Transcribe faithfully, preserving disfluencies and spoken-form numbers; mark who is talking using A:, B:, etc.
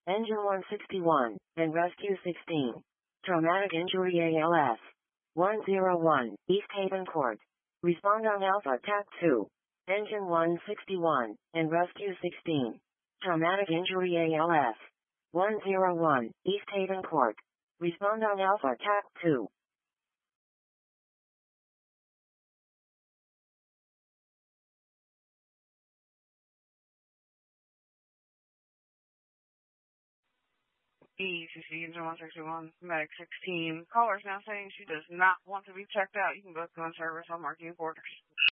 A: Engine one sixty-one, and Rescue sixteen. Traumatic injury A L S. one oh one, East Haven Court. Respond on Alpha T A C two. Engine one sixty-one, and Rescue sixteen. Traumatic injury A L S. one oh one, East Haven Court. Respond on Alpha T A C two.
B: E C C Engine one sixty-one, Medic sixteen. Caller is now saying she does not want to be checked out. You can both go on service. I'll mark you in quarters.